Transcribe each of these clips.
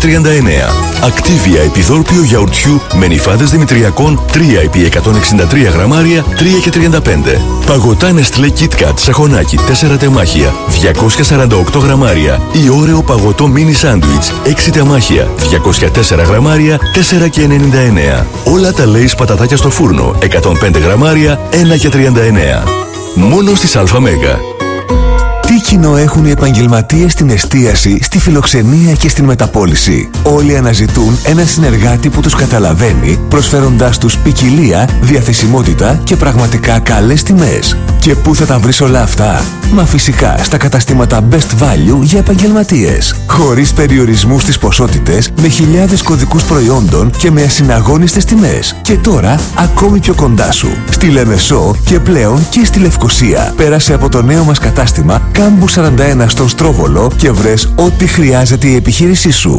Ακτίβια επιδόρπιο γιαουρτιού με νυφάδες δημητριακών 3x163 γραμμάρια 3,35. Παγωτά Nestlé KitKat σαχονάκι 4 τεμάχια 248 γραμμάρια. Ή όρεο παγωτό μίνι σάντουιτς 6 τεμάχια 204 γραμμάρια 4,99. Όλα τα Lay's πατατάκια στο φούρνο 105 γραμμάρια 1,39. Μόνο στις ΑΜΕΓΑ. Τι κοινό έχουν οι επαγγελματίες στην εστίαση, στη φιλοξενία και στην μεταπώληση? Όλοι αναζητούν έναν συνεργάτη που τους καταλαβαίνει, προσφέροντάς τους ποικιλία, διαθεσιμότητα και πραγματικά καλές τιμές. Και πού θα τα βρεις όλα αυτά? Μα φυσικά στα καταστήματα Best Value για επαγγελματίες. Χωρίς περιορισμούς στις ποσότητες, με χιλιάδες κωδικούς προϊόντων και με ασυναγώνιστες τιμές. Και τώρα ακόμη πιο κοντά σου. Στη Λεμεσό και πλέον και στη Λευκοσία. Πέρασε από το νέο μας κατάστημα Κάμπου 41 στον Στρόβολο και βρες ό,τι χρειάζεται η επιχείρησή σου.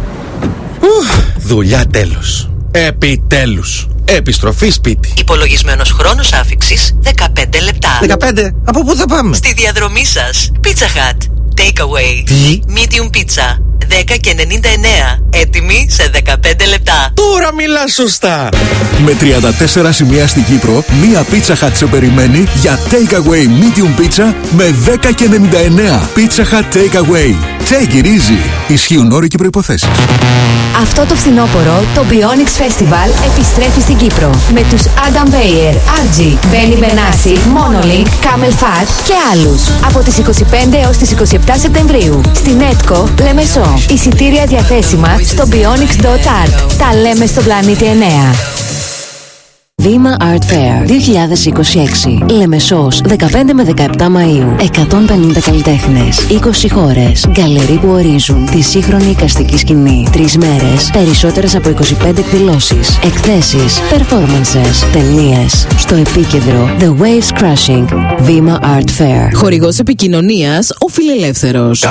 Δουλειά τέλος. Επιτέλους. Επιστροφή σπίτι. Υπολογισμένος χρόνος άφιξης 15 λεπτά. 15? Από πού θα πάμε? Στη διαδρομή σας. Pizza Hut. Takeaway. Τι? Medium pizza. 10,99. Έτοιμη σε 15 λεπτά. Τώρα μιλάς σωστά. Με 34 σημεία στην Κύπρο, μία Pizza Hut σε περιμένει για Takeaway Medium Pizza με 10,99. Pizza Hut Takeaway. Take it easy. Ισχύουν όροι και προϋποθέσεις. Αυτό το φθινόπωρο το Bionics Festival επιστρέφει στην Κύπρο με τους Adam Beyer, Argy, Benny Benassi, Monolink, Camel Fat και άλλους. Από τις 25 έως τις 27 Σεπτεμβρίου στην ΕΤΚΟ Λεμεσό. Εισιτήρια διαθέσιμα στο bionics.art. Τα λέμε στον πλανήτη 9. Βήμα Art Fair 2026. Λεμεσός 15 με 17 Μαΐου. 150 καλλιτέχνες, 20 χώρες, γκαλερί που ορίζουν τη σύγχρονη εικαστική σκηνή. 3 μέρες, περισσότερες από 25 εκδηλώσεις, εκθέσεις, performances, ταινίες. Στο επίκεντρο The Waves Crashing. Βήμα Art Fair. Χορηγός επικοινωνίας ο Φιλελεύθερος.